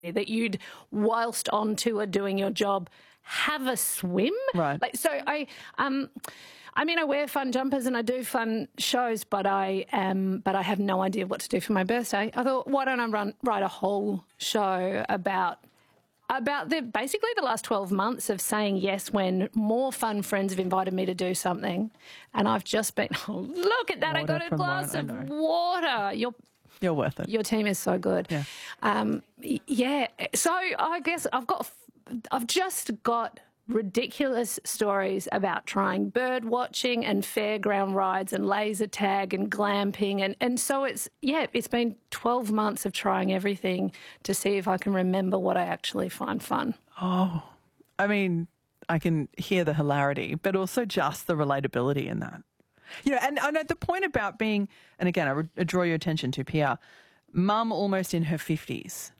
that you'd, whilst on tour doing your job, have a swim. Right. Like, so I wear fun jumpers and I do fun shows, but I have no idea what to do for my birthday. I thought, why don't I write a whole show about basically the last 12 months of saying yes when more fun friends have invited me to do something, and I've just been, oh, look at that, I got a glass of water. You're worth it. Your team is so good. Yeah. So I guess I've just got ridiculous stories about trying bird watching and fairground rides and laser tag and glamping, and so it's been 12 months of trying everything to see if I can remember what I actually find fun. Oh, I mean, I can hear the hilarity, but also just the relatability in that. You know, and at the point about being, and again, I draw your attention to Pia, mum almost in her 50s.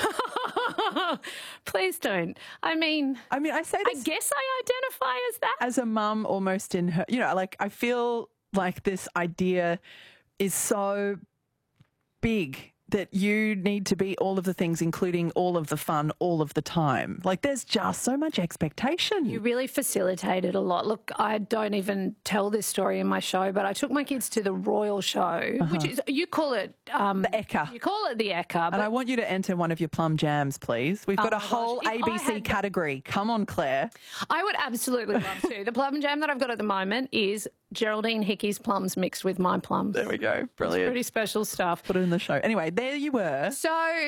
Please don't. I mean, I say this. I guess I identify as that. As a mum almost in her, like I feel like this idea is so big that you need to be all of the things, including all of the fun, all of the time. Like there's just so much expectation. You really facilitated a lot. Look, I don't even tell this story in my show, but I took my kids to the Royal Show, which is, you call it... the Ekka. You call it the Ekka. And I want you to enter one of your plum jams, please. We've got a whole ABC category. Come on, Claire. I would absolutely love to. The plum jam that I've got at the moment is Geraldine Hickey's plums mixed with my plums. There we go. Brilliant. It's pretty special stuff. Put it in the show. Anyway, there you were. So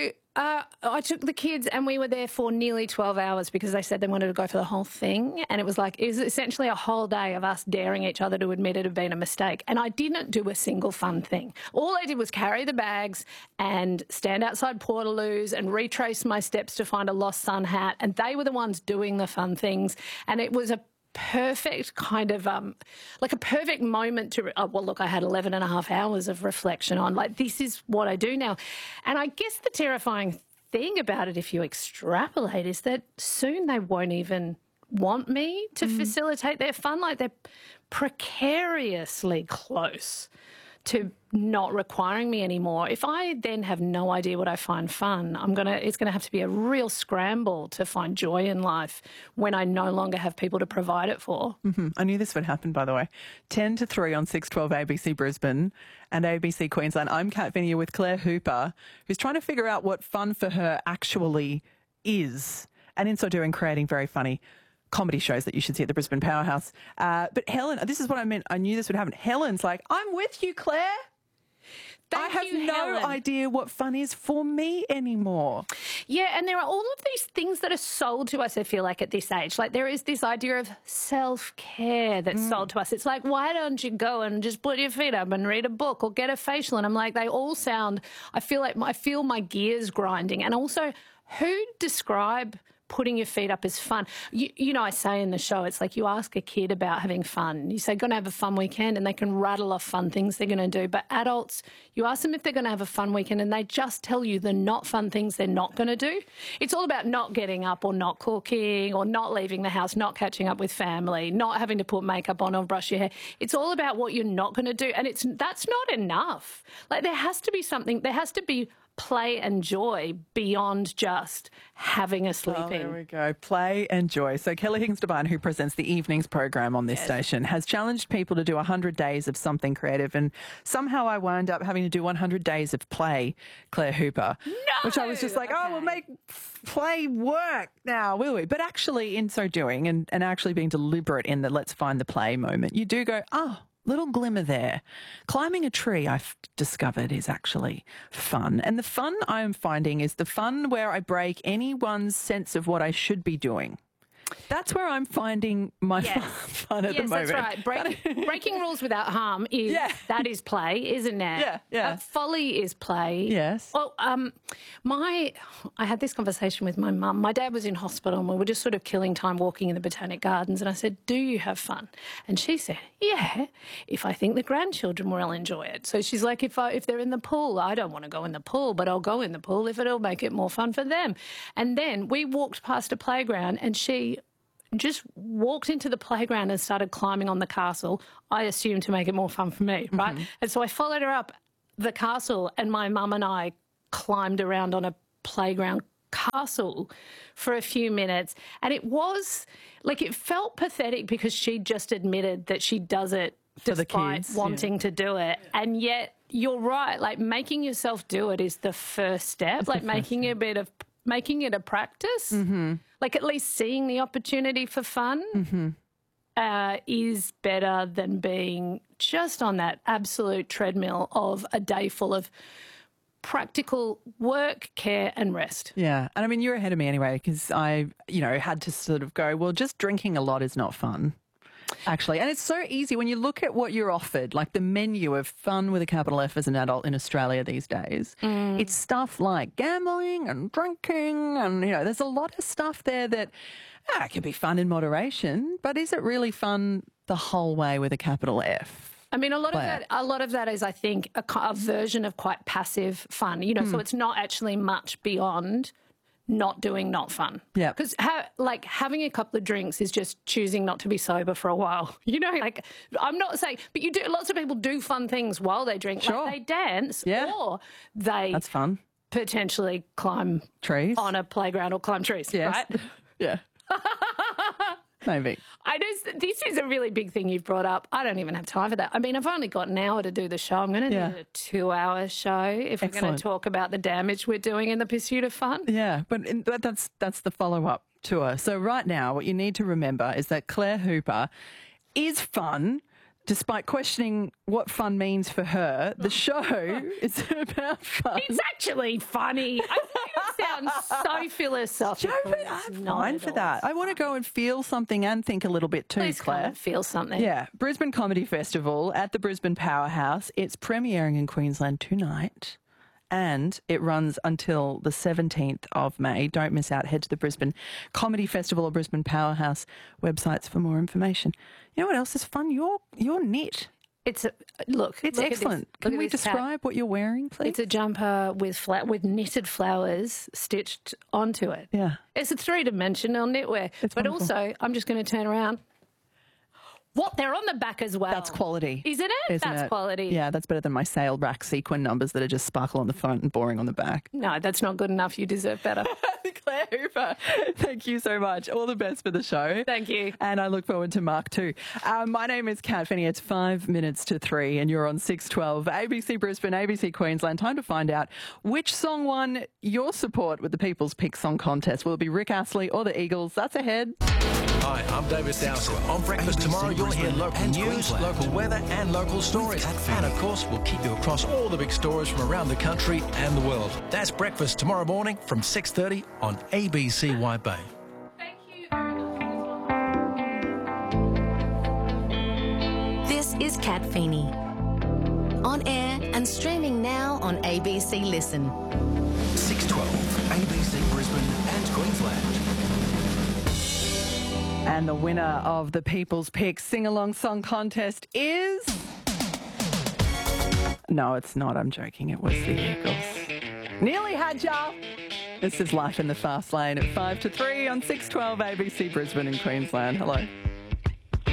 I took the kids and we were there for nearly 12 hours because they said they wanted to go for the whole thing. And it was essentially a whole day of us daring each other to admit it had been a mistake. And I didn't do a single fun thing. All I did was carry the bags and stand outside Portaloos and retrace my steps to find a lost sun hat. And they were the ones doing the fun things. And it was a perfect kind of like a perfect moment to look, I had 11 and a half hours of reflection on like this is what I do now. And I guess the terrifying thing about it, if you extrapolate, is that soon they won't even want me to facilitate their fun. Like they're precariously close to not requiring me anymore. If I then have no idea what I find fun, it's gonna have to be a real scramble to find joy in life when I no longer have people to provide it for. Mm-hmm. I knew this would happen, by the way. 10 to 3 on 612 ABC Brisbane and ABC Queensland. I'm Kat Vinier with Claire Hooper, who's trying to figure out what fun for her actually is, and in so doing creating very funny comedy shows that you should see at the Brisbane Powerhouse. But Helen, this is what I meant. I knew this would happen. Helen's like, I'm with you, Claire. I have no idea what fun is for me anymore. Yeah, and there are all of these things that are sold to us, I feel like, at this age. Like there is this idea of self-care that's sold to us. It's like, why don't you go and just put your feet up and read a book or get a facial? And I'm like, they all sound, I feel my gears grinding. And also, who describe putting your feet up is fun? You know, I say in the show, it's like you ask a kid about having fun. You say, going to have a fun weekend, and they can rattle off fun things they're going to do. But adults, you ask them if they're going to have a fun weekend, and they just tell you the not fun things they're not going to do. It's all about not getting up or not cooking or not leaving the house, not catching up with family, not having to put makeup on or brush your hair. It's all about what you're not going to do, and that's not enough. Like there has to be something, there has to be play and joy beyond just having a sleep in. There we go. Play and joy. So Kelly Higgins-Devine, who presents the evenings program on this station, has challenged people to do 100 days of something creative, and somehow I wound up having to do 100 days of play, Claire Hooper. No! Which I was just like, we'll make play work now, will we? But actually in so doing and actually being deliberate in the let's find the play moment, you do go, little glimmer there. Climbing a tree, I've discovered, is actually fun. And the fun I am finding is the fun where I break anyone's sense of what I should be doing. That's where I'm finding my fun at the moment. Yes, that's right. Breaking rules without harm that is play, isn't it? Yeah. Folly is play. Yes. Well, I had this conversation with my mum. My dad was in hospital and we were just sort of killing time walking in the Botanic Gardens, and I said, do you have fun? And she said, yeah, if I think the grandchildren will enjoy it. So she's like, if they're in the pool, I don't want to go in the pool, but I'll go in the pool if it'll make it more fun for them. And then we walked past a playground and she just walked into the playground and started climbing on the castle, I assume to make it more fun for me, right? Mm-hmm. And so I followed her up the castle, and my mum and I climbed around on a playground castle for a few minutes. And it was like, it felt pathetic because she just admitted that she does it For the despite kids, wanting to do it. And yet you're right. Like, making yourself do it is the first step. Like, making it a practice. Mm-hmm. Like, at least seeing the opportunity for fun is better than being just on that absolute treadmill of a day full of practical work, care and rest. Yeah. And I mean, you're ahead of me anyway, because I, had to sort of go, well, just drinking a lot is not fun. Actually, and it's so easy when you look at what you're offered, like the menu of fun with a capital F as an adult in Australia these days. It's stuff like gambling and drinking and, there's a lot of stuff there that can be fun in moderation, but is it really fun the whole way with a capital F? I mean, a lot of that is, I think, a version of quite passive fun, so it's not actually much beyond not doing not fun. Yeah. Because having a couple of drinks is just choosing not to be sober for a while. I'm not saying, but lots of people do fun things while they drink. Sure. Like they dance or That's fun. Potentially climb trees on a playground or climb trees, right? Yeah. Maybe. This is a really big thing you've brought up. I don't even have time for that. I mean, I've only got an hour to do the show. I'm going to need a 2-hour show if we're going to talk about the damage we're doing in the pursuit of fun. Yeah, but that's the follow-up tour. So right now, what you need to remember is that Claire Hooper is fun. Despite questioning what fun means for her, the show is about fun. It's actually funny. I think it sounds so philosophical. I'm fine for that. I want to go and feel something and think a little bit too, Please Claire. come and feel something. Yeah, Brisbane Comedy Festival at the Brisbane Powerhouse. It's premiering in Queensland tonight. And it runs until the 17th of May. Don't miss out. Head to the Brisbane Comedy Festival or Brisbane Powerhouse websites for more information. You know what else is fun? Your knit. It's excellent. Can we describe what you're wearing, please? It's a jumper with knitted flowers stitched onto it. Yeah. It's a 3-dimensional knitwear. It's but wonderful. Also, I'm just going to turn around. What? They're on the back as well. That's quality. Isn't it? That's quality. Yeah, that's better than my sale rack sequin numbers that are just sparkle on the front and boring on the back. No, that's not good enough. You deserve better. Claire Hooper, thank you so much. All the best for the show. Thank you. And I look forward to Mark too. My name is Kat Finney. It's 5 minutes to 3 and you're on 612 ABC Brisbane, ABC Queensland. Time to find out which song won your support with the People's Pick Song Contest. Will it be Rick Astley or the Eagles? That's ahead. Hi, I'm David Dowson. On Breakfast Tomorrow, you'll hear local news, local weather and local stories. And, of course, we'll keep you across all the big stories from around the country and the world. That's Breakfast tomorrow morning from 6:30 on ABC White Bay. Thank you. This is Kat Feeney. On air and streaming now on ABC Listen. 612 ABC Brisbane and Queensland. And the winner of the People's Pick Sing-Along Song Contest is... No, it's not. I'm joking. It was the Eagles. Nearly had ya. This is Life in the Fast Lane at 5 to 3 on 612 ABC Brisbane in Queensland. Hello.